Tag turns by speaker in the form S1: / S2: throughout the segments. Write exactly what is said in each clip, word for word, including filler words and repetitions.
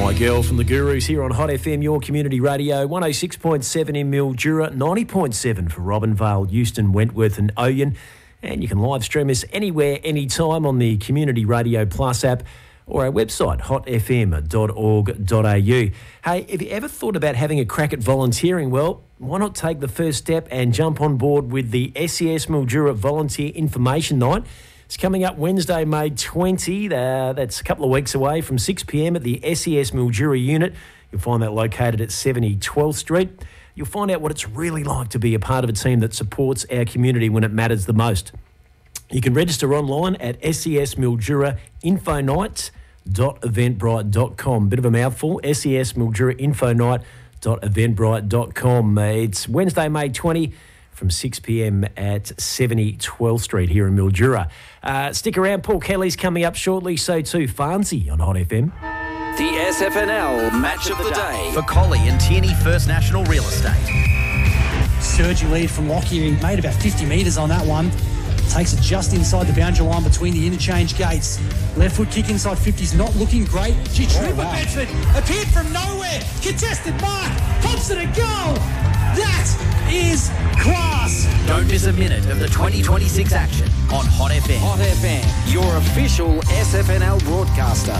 S1: My girl from the Gurus here on Hot F M, your community radio, one oh six point seven in Mildura, ninety point seven for Robinvale, Euston, Wentworth and Oyen. And you can live stream us anywhere, anytime on the Community Radio Plus app or our website, hot f m dot org dot a u. Hey, have you ever thought about having a crack at volunteering? Well, why not take the first step and jump on board with the S E S Mildura Volunteer Information Night? It's coming up Wednesday, May twentieth. Uh, that's a couple of weeks away from six p m at the S E S Mildura unit. You'll find that located at seventy twelfth Street. You'll find out what it's really like to be a part of a team that supports our community when it matters the most. You can register online at S E S Mildura Info Night dot eventbrite dot com. Bit of a mouthful, S E S Mildura Info Night dot eventbrite dot com. It's Wednesday, May twentieth from six p m at seventy twelfth Street here in Mildura. Uh, stick around, Paul Kelly's coming up shortly, so too Farnsey on Hot F M.
S2: The S F N L Match of the Day.
S3: For Collie and Tierney First National Real Estate.
S4: Surging lead from Lockyer. He made about fifty metres on that one. Takes it just inside the boundary line between the interchange gates. Left foot kick inside fifty's not looking great. She tripped
S5: oh, wow. Bedford appeared from nowhere. Contested mark. Pops it a goal. That is class.
S3: Don't miss a minute of the twenty twenty-six action on Hot F M.
S2: Hot F M, your official S F N L broadcaster.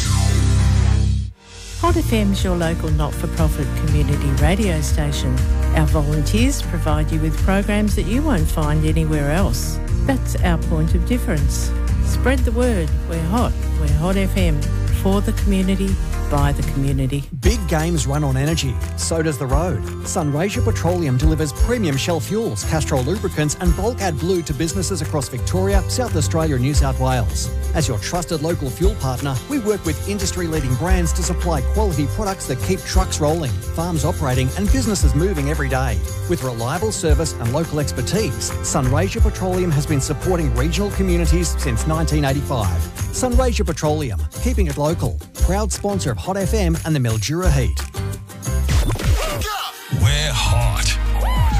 S6: Hot F M's your local not-for-profit community radio station. Our volunteers provide you with programs that you won't find anywhere else. That's our point of difference. Spread the word. We're hot. We're Hot F M. For the community, by the community.
S7: Big games run on energy. So does the road. Sunraysia Petroleum delivers premium Shell fuels, Castrol lubricants and bulk AdBlue to businesses across Victoria, South Australia and New South Wales. As your trusted local fuel partner, we work with industry-leading brands to supply quality products that keep trucks rolling, farms operating and businesses moving every day. With reliable service and local expertise, Sunraysia Petroleum has been supporting regional communities since nineteen eighty-five. Sunraysia Petroleum, keeping it local. Proud sponsor of Hot F M and the Mildura Heat.
S8: We're hot.